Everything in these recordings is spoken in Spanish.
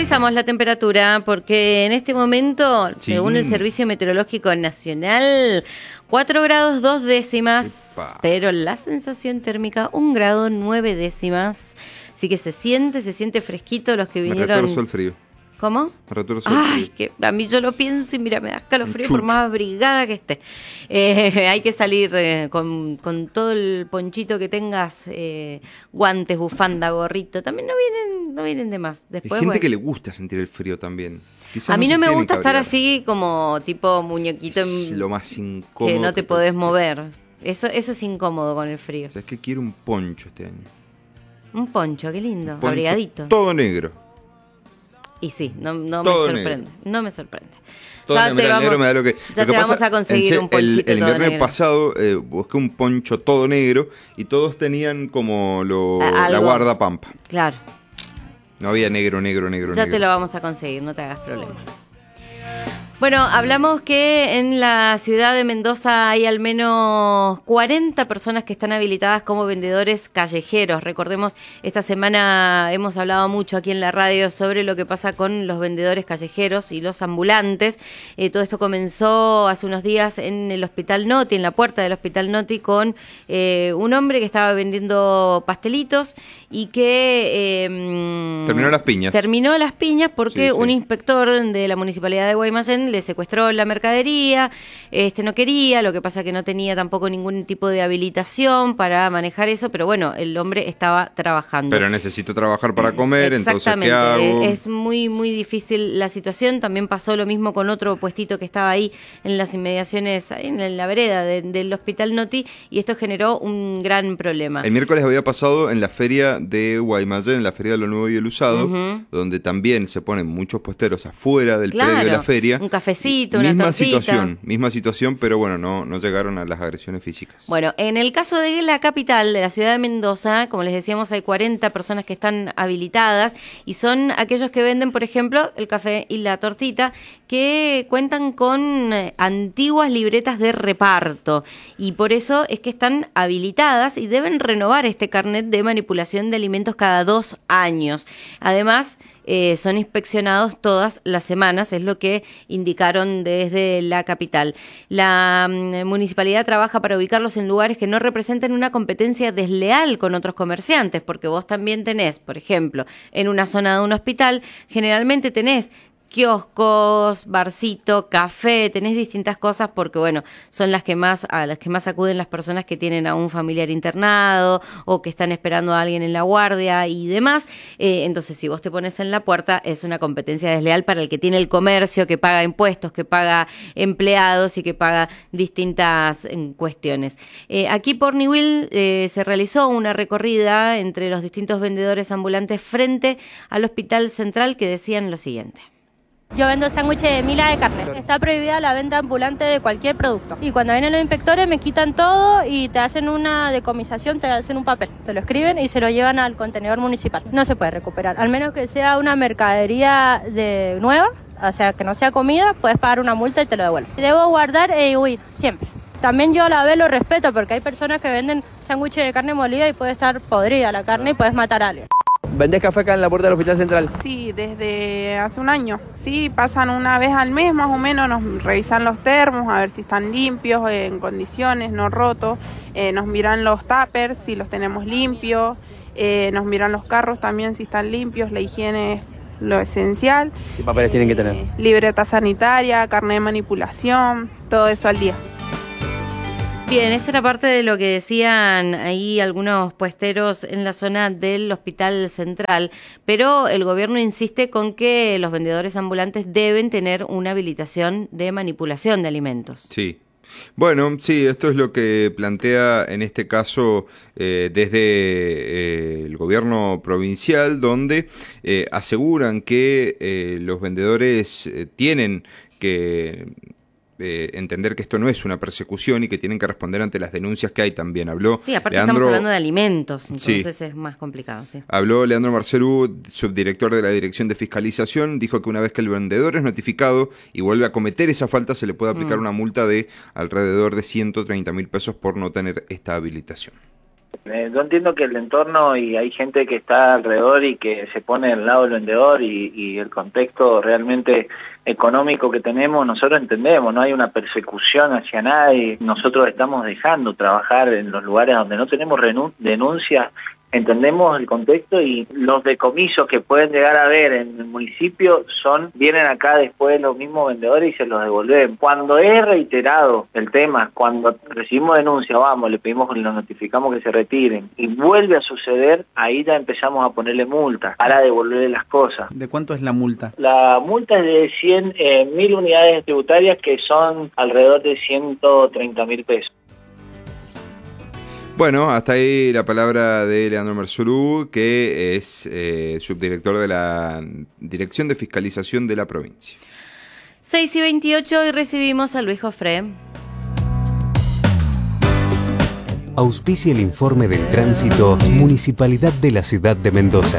Actualizamos la temperatura porque en este momento, Sí. según el Servicio Meteorológico Nacional, 4 grados 2 décimas, Epa. pero la sensación térmica 1 grado 9 décimas. Así que se siente fresquito los que Me vinieron. retorzo el frío. ¿Cómo? Me retorzo el Ay, frío. que a mí yo lo pienso y mira, me da escalofrío por Chucho. más abrigada que esté. Hay que salir con todo el ponchito que tengas, guantes, bufanda, gorrito. También no vienen de más. Hay Después, gente bueno. que le gusta sentir el frío también. Quizás A mí no se me tiene gusta que estar abrigar. así como tipo muñequito Es lo más incómodo. que no te que podés puede mover. Eso es incómodo con el frío. existir. ¿Sabes qué? Quiero un poncho este año. Un poncho, qué lindo, Poncho abrigadito. todo negro. Y sí, no me todo sorprende. No me sorprende. Todo Ya negro. te Mira, el vamos- negro me da lo que. ya lo que te vamos a conseguir un ponchito El todo invierno negro. pasado busqué un poncho todo negro y todos tenían como la Algo. guardapampa. Claro, No había negro. ya te lo vamos a conseguir, no te hagas problema. Bueno, hablamos que en la ciudad de Mendoza hay al menos 40 personas que están habilitadas como vendedores callejeros. Recordemos, esta semana hemos hablado mucho aquí en la radio sobre lo que pasa con los vendedores callejeros y los ambulantes. Todo esto comenzó hace unos días en el Hospital Noti, en la puerta del Hospital Noti, con un hombre que estaba vendiendo pastelitos y que... Terminó las piñas. Terminó las piñas porque Sí, sí. un inspector de la Municipalidad de Guaymallén le secuestró la mercadería, no quería, lo que pasa que no tenía tampoco ningún tipo de habilitación para manejar eso, pero bueno, el hombre estaba trabajando. Pero necesito trabajar para comer, entonces ¿qué Exactamente, hago? es muy difícil la situación. También pasó lo mismo con otro puestito que estaba ahí en las inmediaciones, ahí en la vereda del Hospital Noti, y esto generó un gran problema. El miércoles había pasado en la feria de Guaymallén, en la feria de lo nuevo y el usado, Ujú. donde también se ponen muchos puesteros afuera del Claro, predio de la feria. un cafecito, una tortita. Misma situación, pero bueno, no llegaron a las agresiones físicas. Bueno, en el caso de la capital, de la ciudad de Mendoza, como les decíamos, hay 40 personas que están habilitadas y son aquellos que venden, por ejemplo, el café y la tortita, que cuentan con antiguas libretas de reparto y por eso es que están habilitadas y deben renovar este carnet de manipulación de alimentos cada 2 años. Además, son inspeccionados todas las semanas, es lo que indicaron desde la capital. La municipalidad trabaja para ubicarlos en lugares que no representen una competencia desleal con otros comerciantes, porque vos también tenés, por ejemplo, en una zona de un hospital, generalmente tenés kioscos, barcito, café, tenés distintas cosas porque, bueno, son a las que más acuden las personas que tienen a un familiar internado o que están esperando a alguien en la guardia y demás. Entonces, si vos te pones en la puerta, es una competencia desleal para el que tiene el comercio, que paga impuestos, que paga empleados y que paga distintas cuestiones. Aquí por Niwil se realizó una recorrida entre los distintos vendedores ambulantes frente al Hospital Central que decían lo siguiente. Yo vendo sándwiches de mila de carne. Está prohibida la venta ambulante de cualquier producto. Y cuando vienen los inspectores me quitan todo y te hacen una decomisación, te hacen un papel. Te lo escriben y se lo llevan al contenedor municipal. No se puede recuperar. Al menos que sea una mercadería nueva, o sea, que no sea comida, puedes pagar una multa y te lo devuelven. Debo guardar e huir, siempre. También yo a la vez lo respeto porque hay personas que venden sándwiches de carne molida y puede estar podrida la carne y puedes matar a alguien. ¿Vendés café acá en la puerta del Hospital Central? Sí, desde hace un año. Sí, pasan una vez al mes más o menos, nos revisan los termos a ver si están limpios, en condiciones, no rotos. Nos miran los tuppers, si los tenemos limpios. Nos miran los carros también, si están limpios. La higiene es lo esencial. ¿Qué papeles tienen que tener? Libreta sanitaria, carnet de manipulación, todo eso al día. Bien, esa era parte de lo que decían ahí algunos puesteros en la zona del Hospital Central, pero el gobierno insiste con que los vendedores ambulantes deben tener una habilitación de manipulación de alimentos. Sí. Bueno, sí, esto es lo que plantea en este caso desde el gobierno provincial, donde aseguran que los vendedores tienen que entender que esto no es una persecución y que tienen que responder ante las denuncias que hay también. Habló Sí, aparte Leandro, estamos hablando de alimentos, entonces Sí. es más complicado, sí. Habló Leandro Marcerú, subdirector de la Dirección de Fiscalización, dijo que una vez que el vendedor es notificado y vuelve a cometer esa falta, se le puede aplicar una multa de alrededor de 130.000 pesos por no tener esta habilitación. Yo entiendo que el entorno y hay gente que está alrededor y que se pone al lado del vendedor y el contexto realmente económico que tenemos, nosotros entendemos, no hay una persecución hacia nadie, nosotros estamos dejando trabajar en los lugares donde no tenemos denuncias. Entendemos el contexto y los decomisos que pueden llegar a haber en el municipio vienen acá después los mismos vendedores y se los devuelven. Cuando es reiterado el tema, cuando recibimos denuncia, le pedimos, le notificamos que se retiren y vuelve a suceder, ahí ya empezamos a ponerle multa para devolverle las cosas. ¿De cuánto es la multa? La multa es de 100.000 unidades tributarias, que son alrededor de 130.000 pesos. Bueno, hasta ahí la palabra de Leandro Merzulú, que es subdirector de la Dirección de Fiscalización de la provincia. 6:28 y recibimos a Luis Jofré. Auspicia el informe del tránsito Municipalidad de la Ciudad de Mendoza.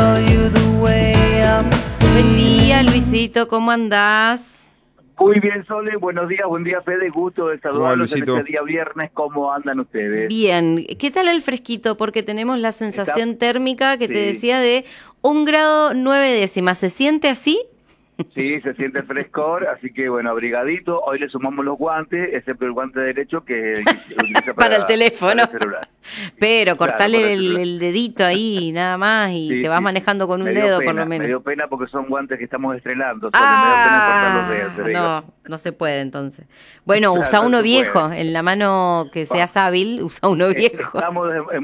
Buen día, Luisito, ¿cómo andás? Muy bien, Sole, buenos días, buen día, Fede, gusto de saludarlos en Luisito. este día viernes. ¿Cómo andan ustedes? Bien, ¿qué tal el fresquito? Porque tenemos la sensación térmica que te Sí. decía de 1 grado 9 décimas. ¿Se siente así? Sí, se siente frescor, así que bueno, abrigadito. Hoy le sumamos los guantes, excepto el guante derecho que se utiliza Para el teléfono. para el celular. Pero cortale para el celular. el dedito ahí, nada más, y Sí, te vas sí. manejando con un Me dio dedo pena, por lo menos. Me dio pena porque son guantes que estamos estrenando, Sole, me dio pena cortar los dedos. te digo. no se puede entonces. Bueno, Claro, usa no uno se viejo, puede. en la mano que seas hábil, usa uno viejo. Estamos en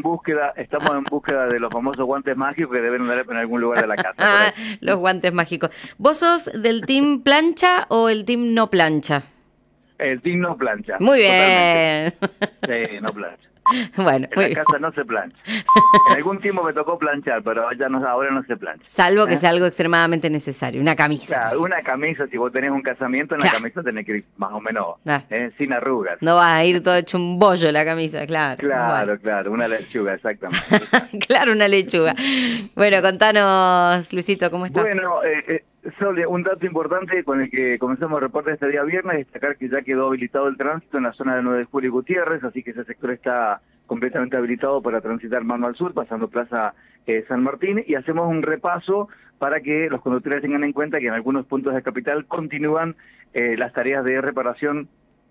búsqueda de los famosos guantes mágicos que deben andar en algún lugar de la casa. por Ah, ahí. los guantes mágicos. ¿Vos sos del team plancha o el team no plancha? El team no plancha. Muy bien. Totalmente. Sí, no plancha. Bueno, En muy la bien. casa no se plancha. En algún tiempo me tocó planchar, pero ahora no se plancha. Salvo que sea algo extremadamente necesario, una camisa. Claro, una camisa, si vos tenés un casamiento, en la camisa tenés que ir más o menos sin arrugas. No vas a ir todo hecho un bollo la camisa, claro. Claro, una lechuga, exactamente. Claro, una lechuga. Bueno, contanos, Luisito, ¿cómo estás? Bueno, Sole, un dato importante con el que comenzamos el reporte este día viernes, destacar que ya quedó habilitado el tránsito en la zona de 9 de Julio y Gutiérrez, así que ese sector está completamente habilitado para transitar mano al sur, pasando Plaza San Martín, y hacemos un repaso para que los conductores tengan en cuenta que en algunos puntos de capital continúan las tareas de reparación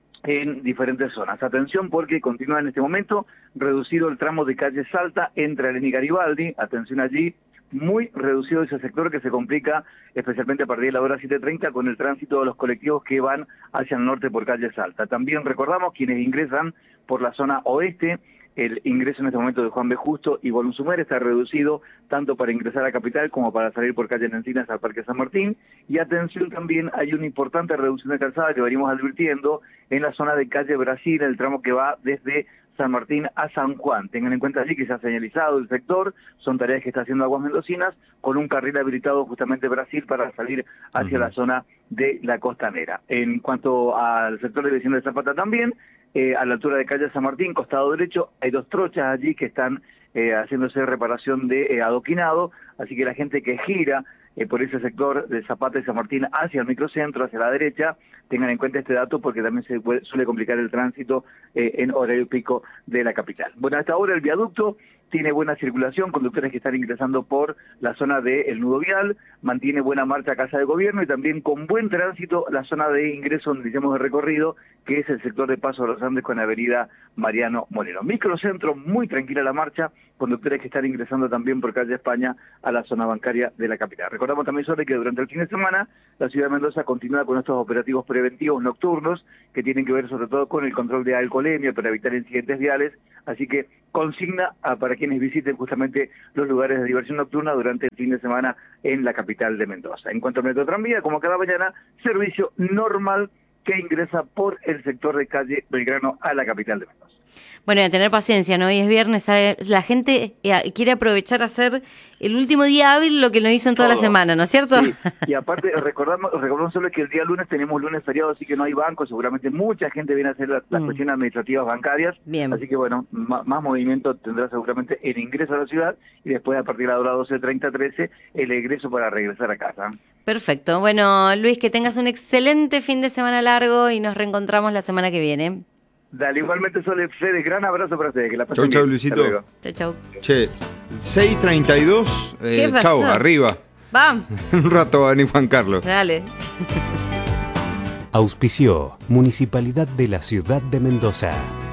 en diferentes zonas. Atención porque continúa en este momento reducido el tramo de calle Salta entre Alén y Garibaldi, atención allí, muy reducido ese sector que se complica especialmente a partir de la hora 7:30 con el tránsito de los colectivos que van hacia el norte por calle Salta. También recordamos quienes ingresan por la zona oeste, el ingreso en este momento de Juan B. Justo y Bolunsumer está reducido tanto para ingresar a Capital como para salir por calle Encinas al Parque San Martín. Y atención, también hay una importante reducción de calzada que venimos advirtiendo en la zona de calle Brasil, el tramo que va desde San Martín a San Juan. Tengan en cuenta allí que se ha señalizado el sector, son tareas que está haciendo Aguas Mendocinas, con un carril habilitado justamente Brasil para salir hacia la zona de la costanera. En cuanto al sector de Vicente de Zapata también, a la altura de calle San Martín, costado derecho, hay 2 trochas allí que están haciéndose reparación de adoquinado, así que la gente que gira por ese sector de Zapata y San Martín hacia el microcentro, hacia la derecha, tengan en cuenta este dato porque también suele complicar el tránsito en horario pico de la capital. Bueno, hasta ahora el viaducto tiene buena circulación, conductores que están ingresando por la zona del nudo vial, mantiene buena marcha Casa de Gobierno y también con buen tránsito la zona de ingreso donde hicimos de recorrido, que es el sector de Paso de los Andes con avenida Mariano Moreno. Microcentro, muy tranquila la marcha, conductores que están ingresando también por calle España a la zona bancaria de la capital. Recordamos también sobre que durante el fin de semana la ciudad de Mendoza continúa con estos operativos preventivos nocturnos que tienen que ver sobre todo con el control de alcoholemia para evitar incidentes viales, así que consigna para quienes visiten justamente los lugares de diversión nocturna durante el fin de semana en la capital de Mendoza. En cuanto a Metro Tranvía, como cada mañana, servicio normal que ingresa por el sector de calle Belgrano a la capital de Mendoza. Bueno, y a tener paciencia, ¿no? Hoy es viernes, la gente quiere aprovechar a hacer el último día hábil lo que no hizo en toda la semana, ¿no es cierto? Sí. Y aparte, recordamos solo que el día lunes tenemos lunes feriado, así que no hay banco, seguramente mucha gente viene a hacer las cuestiones administrativas bancarias, bien. Así que bueno, más movimiento tendrá seguramente el ingreso a la ciudad y después a partir de la hora 12:30, 13, el egreso para regresar a casa. Perfecto. Bueno, Luis, que tengas un excelente fin de semana largo y nos reencontramos la semana que viene. Dale, igualmente Sole, Fede, gran abrazo para ustedes. Que la pasen Chau, chau, bien. Luisito. Hasta luego. Chau, chau. Che, 6:32. ¿Qué pasó? Chau, arriba. Vamos. Un rato va a venir Juan Carlos. Dale. Auspició Municipalidad de la Ciudad de Mendoza.